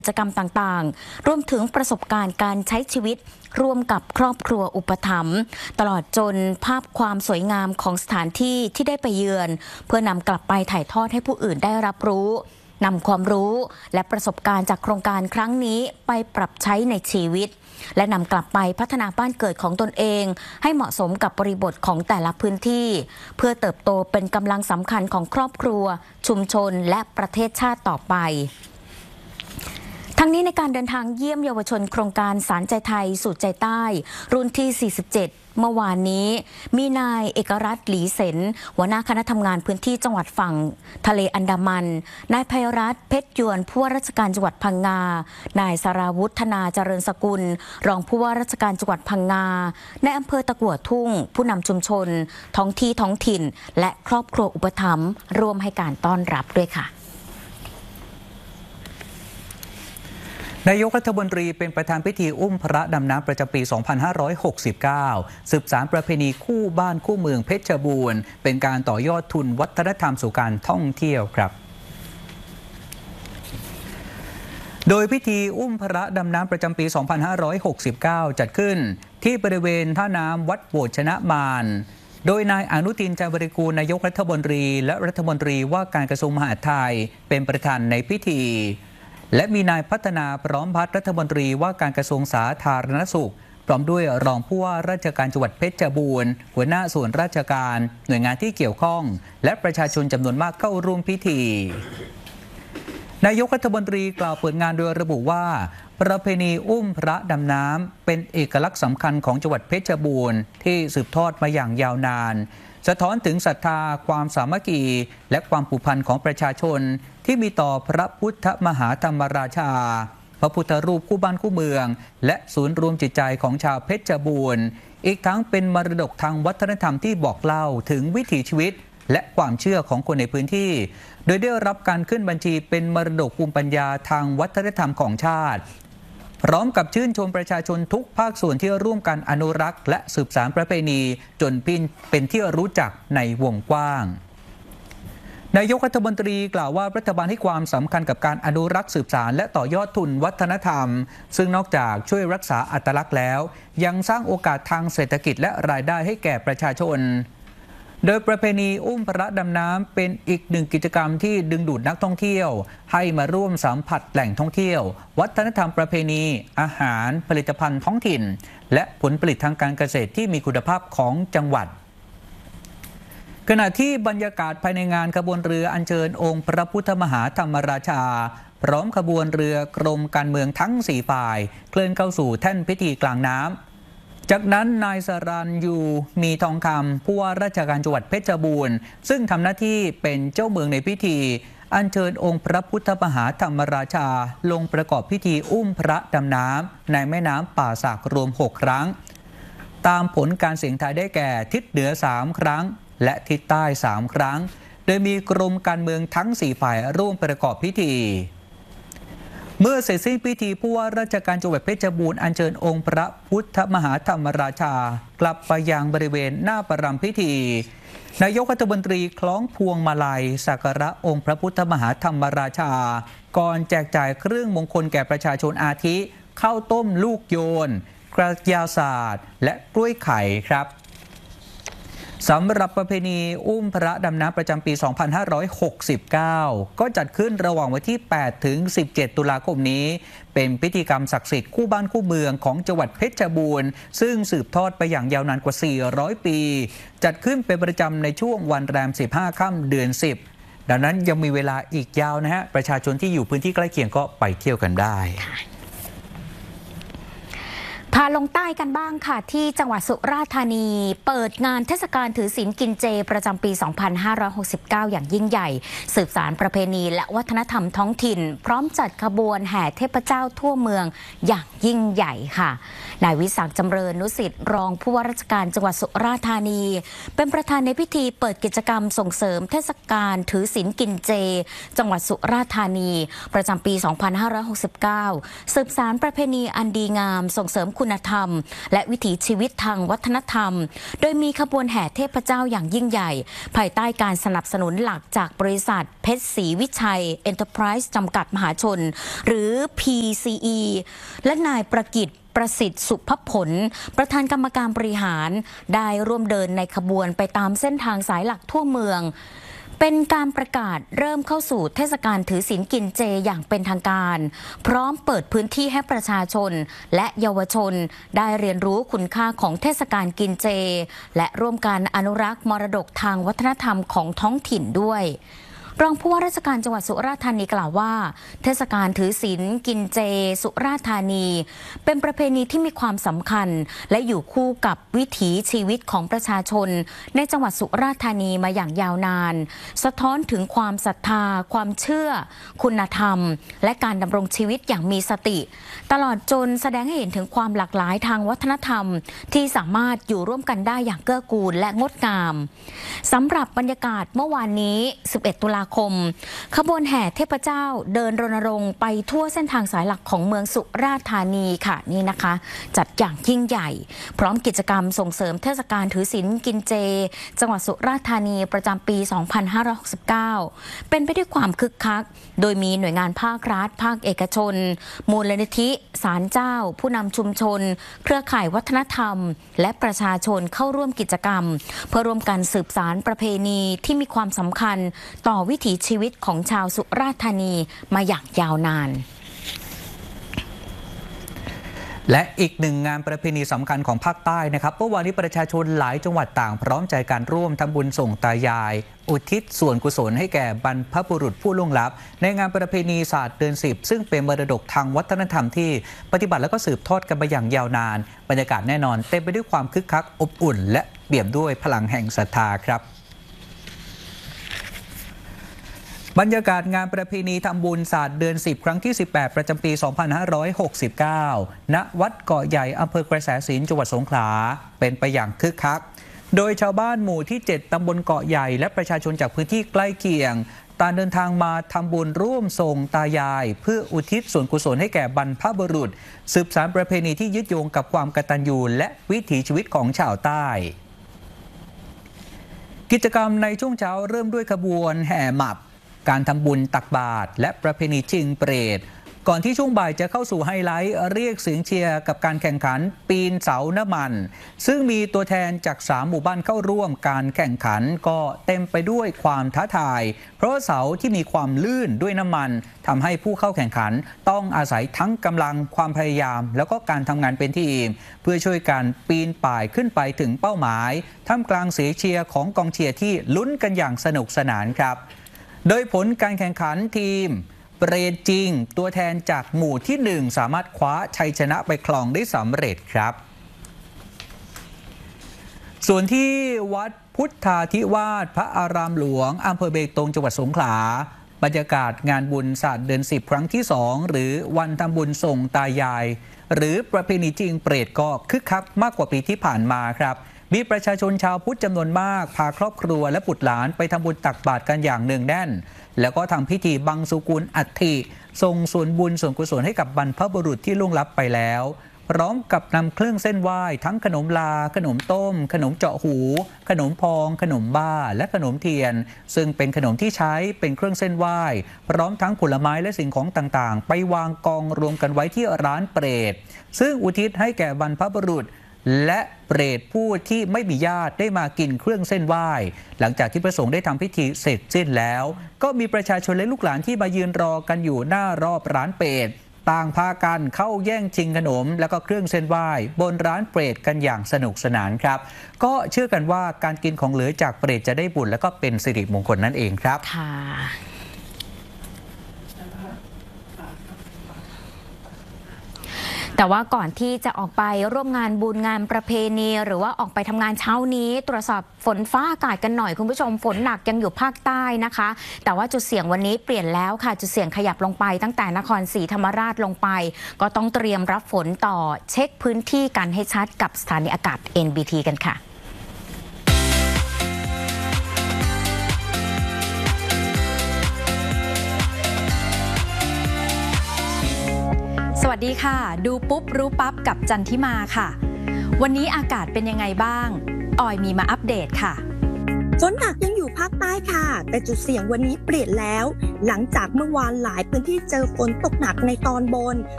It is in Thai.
กิจกรรมต่างๆรวมถึงประสบการณ์การใช้ชีวิตร่วมกับครอบครัวอุปถัมภ์ตลอดจนภาพความสวยงามของสถานที่ที่ได้ไปเยือนเพื่อนำกลับไปถ่ายทอดให้ผู้อื่นได้รับรู้นำความรู้และประสบการณ์จากโครงการครั้งนี้ไปปรับใช้ในชีวิตและนำกลับไปพัฒนาบ้านเกิดของตนเองให้เหมาะสมกับบริบทของแต่ละพื้นที่เพื่อเติบโตเป็นกำลังสำคัญของครอบครัวชุมชนและประเทศชาติต่อไปทั้งนี้ในการเดินทางเยี่ยมเยาวชนโครงการสารใจไทยสู่ใจใต้รุ่นที่ 47 เมื่อวานนี้มีนายเอกรัตน์หลีเสนหัวหน้าคณะทำงานพื้นที่จังหวัดฝั่งทะเลอันดามันนายไพรัตน์เพชรยวนผู้ว่าราชการจังหวัดพังงานายสราวุฒนาเจริญสกุลรองผู้ว่าราชการจังหวัดพังงาในอำเภอตะกั่วทุ่งผู้นำชุมชนท้องที่ท้องถิ่นและครอบครัวอุปถัมภ์ร่วมให้การต้อนรับด้วยค่ะนายกรัฐมนตรีเป็นประธานพิธีอุ้มพระดำน้ำประจำปี 2569 สืบสานประเพณีคู่บ้านคู่เมืองเพชรบูรณ์เป็นการต่อยอดทุนวัฒนธรรมสู่การท่องเที่ยวครับโดยพิธีอุ้มพระดำน้ำประจำปี 2569 จัดขึ้นที่บริเวณท่าน้ำวัดโบสถ์ชนะมารโดยนายอนุทิน ชาญวิรากูลนายกรัฐมนตรีและรัฐมนตรีว่าการกระทรวงมหาดไทยเป็นประธานในพิธีและมีนายพัฒนาพร้อมพัฒน์รัฐมนตรีว่าการกระทรวงสาธารณสุขพร้อมด้วยรองผู้ว่าราชการจังหวัดเพชรบูรณ์หัวหน้าส่วนราชการหน่วยงานที่เกี่ยวข้องและประชาชนจำนวนมากเข้าร่วมพิธีนายกรัฐมนตรีกล่าวเปิดงานโดยระบุว่าประเพณีอุ้มพระดำน้ำเป็นเอกลักษณ์สำคัญของจังหวัดเพชรบูรณ์ที่สืบทอดมาอย่างยาวนานสะท้อนถึงศรัทธาความสามัคคีและความผูกพันของประชาชนที่มีต่อพระพุทธมหาธรรมราชาพระพุทธรูปคู่บ้านคู่เมืองและศูนย์รวมจิตใจของชาวเพชรบูรณ์อีกทั้งเป็นมรดกทางวัฒนธรรมที่บอกเล่าถึงวิถีชีวิตและความเชื่อของคนในพื้นที่โดยได้รับการขึ้นบัญชีเป็นมรดกภูมิปัญญาทางวัฒนธรรมของชาติพร้อมกับชื่นชมประชาชนทุกภาคส่วนที่ร่วมกันอนุรักษ์และสืบสานประเพณีจนเป็นที่รู้จักในวงกว้างนายกรัฐมนตรีกล่าวว่ารัฐบาลให้ความสำคัญกับการอนุรักษ์สืบสานและต่อยอดทุนวัฒนธรรมซึ่งนอกจากช่วยรักษาอัตลักษณ์แล้วยังสร้างโอกาสทางเศรษฐกิจและรายได้ให้แก่ประชาชนโดยประเพณีอุ้มพระดำน้ำเป็นอีกหนึ่งกิจกรรมที่ดึงดูดนักท่องเที่ยวให้มาร่วมสัมผัสแหล่งท่องเที่ยววัฒนธรรมประเพณีอาหารผลิตภัณฑ์ท้องถิ่นและผลผลิตทางการเกษตรที่มีคุณภาพของจังหวัดขณะที่บรรยากาศภายในงานขบวนเรืออัญเชิญองค์พระพุทธมหาธรรมราชาพร้อมขบวนเรือกรมการเมืองทั้ง4ฝ่ายเคลื่อนเข้าสู่แท่นพิธีกลางน้ำจากนั้นนายสรัญยูมีทองคำผู้ว่าราชการจังหวัดเพชรบูรณ์ซึ่งทำหน้าที่เป็นเจ้าเมืองในพิธีอัญเชิญองค์พระพุทธมหาธรรมราชาลงประกอบพิธีอุ้มพระดำน้ำในแม่น้ำป่าสักรวม6 ครั้งตามผลการเสี่ยงทายได้แก่ทิศเหนือ3 ครั้งและทิศใต้3 ครั้งโดยมีกรมการเมืองทั้ง4 ฝ่ายร่วมประกอบพิธีเมื่อเสร็จสิ้นพิธีผู้ว่าราชการจังหวัดเพชรบูรณ์อัญเชิญองค์พระพุทธมหาธรรมราชากลับไปยังบริเวณหน้าประรำพิธีนายกรัฐมนตรีคล้องพวงมาลัยสักการะองค์พระพุทธมหาธรรมราชาก่อนแจกจ่ายเครื่องมงคลแก่ประชาชนอาทิข้าวต้มลูกโยนกระยาศาสตร์และกล้วยไข่ครับสำหรับประเพณีอุ้มพระดำน้ำประจำปี 2569 ก็จัดขึ้นระหว่างวันที่ 8 ถึง 17 ตุลาคมนี้เป็นพิธีกรรมศักดิ์สิทธิ์คู่บ้านคู่เมืองของจังหวัดเพชรบูรณ์ซึ่งสืบทอดไปอย่างยาวนานกว่า 400 ปี จัดขึ้นเป็นประจำในช่วงวันแรม 15 ค่ำเดือน 10 ดังนั้นยังมีเวลาอีกยาวนะฮะประชาชนที่อยู่พื้นที่ใกล้เคียงก็ไปเที่ยวกันได้พาลงใต้กันบ้างค่ะที่จังหวัดสุราษฎร์ธานีเปิดงานเทศกาลถือศีลกินเจประจำปี 2569 อย่างยิ่งใหญ่สืบสานประเพณีและวัฒนธรรมท้องถิ่นพร้อมจัดขบวนแห่เทพเจ้าทั่วเมืองอย่างยิ่งใหญ่ค่ะนายวิศักดิ์จำเริญนุสิทธิ์รองผู้ว่าราชการจังหวัดสุราษฎร์ธานีเป็นประธานในพิธีเปิดกิจกรรมส่งเสริมเทศกาลถือศีลกินเจจังหวัดสุราษฎร์ธานีประจำปี 2569 สืบสานประเพณีอันดีงามส่งเสริมคุณคุณธรรมและวิถีชีวิตทางวัฒนธรรมโดยมีขบวนแห่เทพเจ้าอย่างยิ่งใหญ่ภายใต้การสนับสนุนหลักจากบริษัทเพชรศรีวิชัยเอ็นเตอร์ไพรส์จำกัดมหาชนหรือ PCE และนายประกิตประสิทธิ์สุภผลประธานกรรมการบริหารได้ร่วมเดินในขบวนไปตามเส้นทางสายหลักทั่วเมืองเป็นการประกาศเริ่มเข้าสู่เทศกาลถือศีลกินเจอย่างเป็นทางการพร้อมเปิดพื้นที่ให้ประชาชนและเยาวชนได้เรียนรู้คุณค่าของเทศกาลกินเจและร่วมกันอนุรักษ์มรดกทางวัฒนธรรมของท้องถิ่นด้วยรองผู้ว่าราชการจังหวัดสุราษฎร์ธานีกล่าวว่าเทศกาลถือศีลกินเจสุราษฎร์ธานีเป็นประเพณีที่มีความสำคัญและอยู่คู่กับวิถีชีวิตของประชาชนในจังหวัดสุราษฎร์ธานีมาอย่างยาวนานสะท้อนถึงความศรัทธาความเชื่อคุณธรรมและการดำรงชีวิตอย่างมีสติตลอดจนแสดงให้เห็นถึงความหลากหลายทางวัฒนธรรมที่สามารถอยู่ร่วมกันได้อย่างเกื้อกูลและงดงามสำหรับบรรยากาศเมื่อวานนี้11 ตุลาคมขบวนแห่เทพเจ้าเดินรณรงค์ไปทั่วเส้นทางสายหลักของเมืองสุราษฎร์ธานีค่ะนี่นะคะจัดอย่างยิ่งใหญ่พร้อมกิจกรรมส่งเสริมเทศกาลถือศีลกินเจจังหวัดสุราษฎร์ธานีประจำปี 2569 เป็นไปด้วยความคึกคักโดยมีหน่วยงานภาครัฐภาคเอกชนมูลนิธิศาลเจ้าผู้นำชุมชนเครือข่ายวัฒนธรรมและประชาชนเข้าร่วมกิจกรรมเพื่อร่วมกันสืบสานประเพณีที่มีความสำคัญต่อวิถีชีวิตของชาวสุราษฎร์ธานีมาอย่างยาวนานและอีกหนึ่งงานประเพณีสำคัญของภาคใต้นะครับเมื่อวานนี้ประชาชนหลายจังหวัดต่างพร้อมใจการร่วมทำบุญส่งตายายอุทิศส่วนกุศลให้แก่บรรพบุรุษผู้ล่วงลับในงานประเพณีศาสตร์เดือน10ซึ่งเป็นมรดกทางวัฒนธรรมที่ปฏิบัติและก็สืบทอดกันมาอย่างยาวนานบรรยากาศแน่นอนเต็มไปด้วยความคึกคักอบอุ่นและเปี่ยมด้วยพลังแห่งศรัทธาครับบรรยากาศงานประเพณีทำบุญศาสตร์เดือน10ครั้งที่18ประจำปี 2569 ณ วัดเกาะใหญ่อำเภอกระแสสินจังหวัดสงขลาเป็นไปอย่างคึกคักโดยชาวบ้านหมู่ที่7ตำบลเกาะใหญ่และประชาชนจากพื้นที่ใกล้เคียงต่างเดินทางมาทำบุญร่วมส่งตายายเพื่ออุทิศส่วนกุศลให้แก่บรรพบุรุษสืบสานประเพณีที่ยึดโยงกับความกตัญญูและวิถีชีวิตของชาวใต้กิจกรรมในช่วงเช้าเริ่มด้วยขบวนแห่หมับการทำบุญตักบาตรและประเพณีชิงเปรตก่อนที่ช่วงบ่ายจะเข้าสู่ไฮไลท์เรียกเสียงเชียร์กับการแข่งขันปีนเสาน้ำมันซึ่งมีตัวแทนจาก3หมู่บ้านเข้าร่วมการแข่งขันก็เต็มไปด้วยความท้าทายเพราะเสาที่มีความลื่นด้วยน้ำมันทำให้ผู้เข้าแข่งขันต้องอาศัยทั้งกำลังความพยายามแล้วก็การทำงานเป็นทีมเพื่อช่วยกันปีนป่ายขึ้นไปถึงเป้าหมายท่ามกลางเสียงเชียร์ของกองเชียร์ที่ลุ้นกันอย่างสนุกสนานครับโดยผลการแข่งขันทีมเปรตจริงตัวแทนจากหมู่ที่1สามารถคว้าชัยชนะไปครองได้สำเร็จครับส่วนที่วัดพุทธาธิวาสพระอารามหลวงอำเภอเบตงจังหวัดสงขลาบรรยากาศงานบุญศาสตร์เดือน10ครั้งที่2หรือวันทำบุญส่งตายายหรือประเพณีจริงเปรตก็คึกคักมากกว่าปีที่ผ่านมาครับมีประชาชนชาวพุทธจำนวนมากพาครอบครัวและบุตรหลานไปทำบุญตักบาตรกันอย่างเนืองแน่นแล้วก็ทำพิธีบังสุกุลอัฐิส่งส่วนบุญส่วนกุศลให้กับบรรพบุรุษที่ล่วงลับไปแล้วพร้อมกับนำเครื่องเส้นไหว้ทั้งขนมลาขนมต้มขนมเจาะหูขนมพองขนมบ้าและขนมเทียนซึ่งเป็นขนมที่ใช้เป็นเครื่องเส้นไหว้พร้อมทั้งผลไม้และสิ่งของต่างๆไปวางกองรวมกันไว้ที่ร้านเปรตซึ่งอุทิศให้แก่บรรพบุรุษและเปรตผู้ที่ไม่มีญาติได้มากินเครื่องเส้นไหว้หลังจากที่พระสงฆ์ได้ทำพิธีเสร็จสิ้นแล้วก็มีประชาชนและลูกหลานที่มายืนรอกันอยู่หน้ารอบร้านเปรตต่างพากันเข้าแย่งชิงขนมแล้วก็เครื่องเส้นไหว้บนร้านเปรตกันอย่างสนุกสนานครับก็เชื่อกันว่าการกินของเหลือจากเปรตจะได้บุญและก็เป็นสิริมงคลนั่นเองครับค่ะแต่ว่าก่อนที่จะออกไปร่วมงานบุญงานประเพณีหรือว่าออกไปทำงานเช้านี้ตรวจสอบฝนฟ้าอากาศกันหน่อยคุณผู้ชมฝนหนักยังอยู่ภาคใต้นะคะแต่ว่าจุดเสี่ยงวันนี้เปลี่ยนแล้วค่ะจุดเสี่ยงขยับลงไปตั้งแต่นครศรีธรรมราชลงไปก็ต้องเตรียมรับฝนต่อเช็คพื้นที่กันให้ชัดกับสถานีอากาศ NBT กันค่ะสวัสดีค่ะดูปุ๊บรู้ปั๊บกับจันทิมาค่ะวันนี้อากาศเป็นยังไงบ้างออยมีมาอัปเดตค่ะฝนหนักยังอยู่ภาคใต้ค่ะแต่จุดเสี่ยงวันนี้เปลี่ยนแล้วหลังจากเมื่อวานหลายพื้นที่เจอฝนตกหนักในตอนบน